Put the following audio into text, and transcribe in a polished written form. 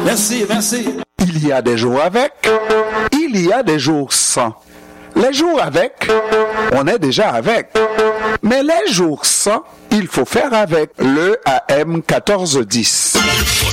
Merci, merci. Il y a des jours avec, il y a des jours sans. Les jours avec, on est déjà avec. Mais les jours sans, il faut faire avec le AM 1410.